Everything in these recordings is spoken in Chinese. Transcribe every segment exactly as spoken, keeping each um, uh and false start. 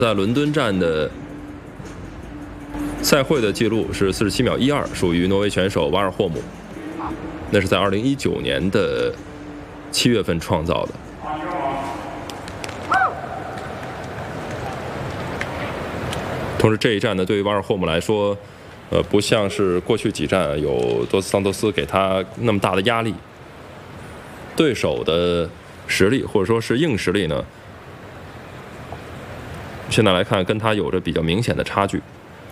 在伦敦站的赛会的记录是四十七秒一二，属于挪威选手瓦尔霍姆，那是在二零一九年的七月份创造的。同时，这一战呢，对于瓦尔霍姆来说，呃，不像是过去几战有多斯桑托斯给他那么大的压力，对手的实力或者说是硬实力呢，现在来看跟他有着比较明显的差距。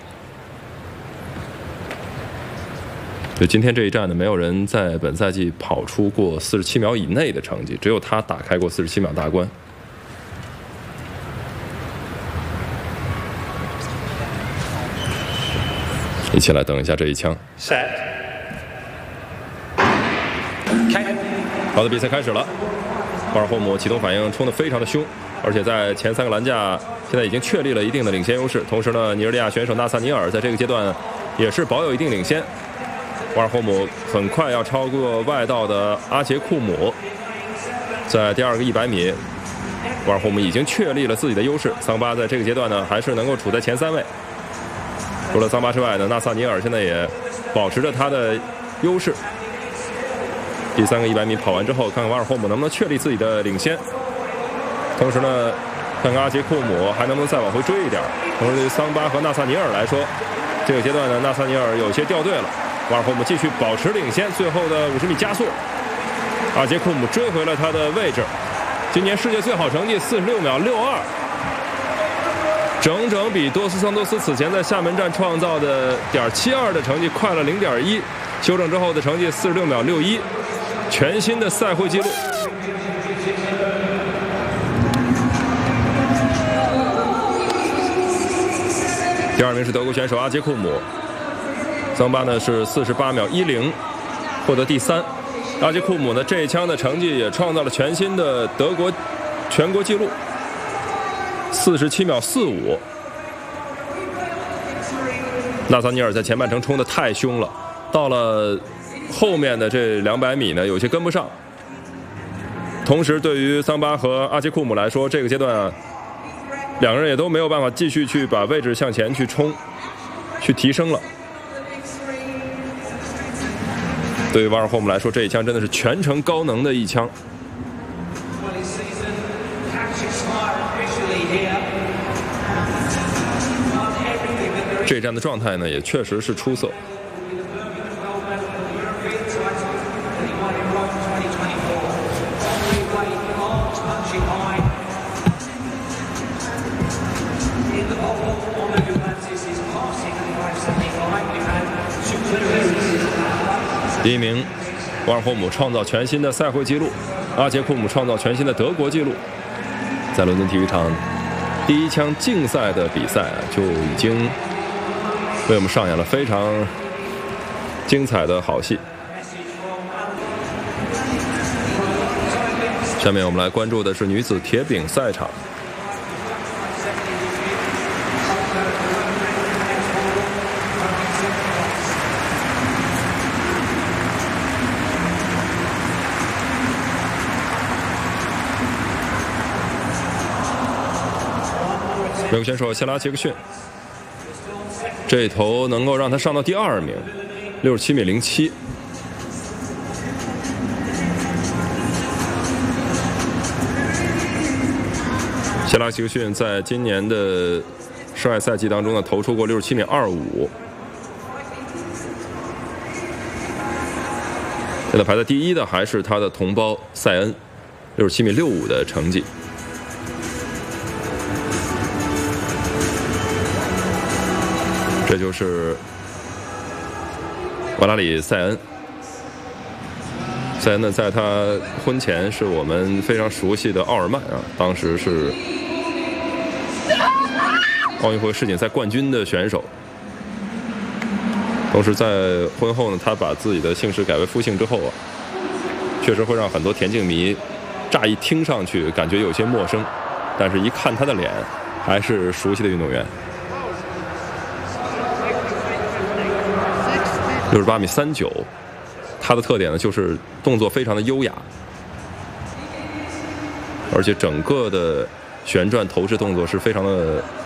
就今天这一战呢，没有人在本赛季跑出过四十七秒以内的成绩，只有他打开过四十七秒大关。一起来等一下这一枪。 Set. 开。 好的，比赛开始了。瓦尔霍姆启动反应冲得非常的凶，而且在前三个栏架现在已经确立了一定的领先优势。同时呢，尼日利亚选手纳萨尼尔在这个阶段也是保有一定领先。瓦尔霍姆很快要超过外道的阿杰库姆，在第二个一百米，瓦尔霍姆已经确立了自己的优势。桑巴在这个阶段呢，还是能够处在前三位。除了桑巴之外呢，纳萨尼尔现在也保持着他的优势。第三个一百米跑完之后，看看瓦尔霍姆能不能确立自己的领先。同时呢，看看阿杰库姆还能不能再往回追一点。同时对于桑巴和纳萨尼尔来说，这个阶段呢，纳萨尼尔有些掉队了。瓦尔霍姆继续保持领先，最后的五十米加速，阿杰库姆追回了他的位置。今年世界最好成绩四十六秒六二。整整比多斯桑托斯此前在厦门站创造的点七二的成绩快了零点一，修正之后的成绩四十六秒六一，全新的赛会纪录。第二名是德国选手阿杰库姆，桑巴呢是四十八秒一零，获得第三。阿杰库姆呢这一枪的成绩也创造了全新的德国全国纪录。四十七秒四五，纳萨尼尔在前半程冲得太凶了，到了后面的这两百米呢，有些跟不上。同时，对于桑巴和阿杰库姆来说，这个阶段啊，两个人也都没有办法继续去把位置向前去冲，去提升了。对于瓦尔霍姆来说，这一枪真的是全程高能的一枪。这一战的状态呢，也确实是出色。第一名，瓦尔霍姆创造全新的赛会纪录，阿杰库姆创造全新的德国纪录。在伦敦体育场第一枪竞赛的比赛啊，就已经为我们上演了非常精彩的好戏。下面我们来关注的是女子铁饼赛场。美国选手谢拉杰克逊，这一头能够让他上到第二名，六十七米零七。谢拉杰克逊在今年的室外赛季当中呢，投出过六十七米二五，现在排在第一的还是他的同胞塞恩，六十七米六五的成绩。这就是瓦拉里·塞恩。塞恩呢，在他婚前是我们非常熟悉的奥尔曼啊，当时是奥运会世锦赛冠军的选手。同时在婚后呢，他把自己的姓氏改为夫姓之后啊，确实会让很多田径迷乍一听上去感觉有些陌生，但是一看他的脸，还是熟悉的运动员。六十八米三九，它的特点呢就是动作非常的优雅，而且整个的旋转投掷动作是非常的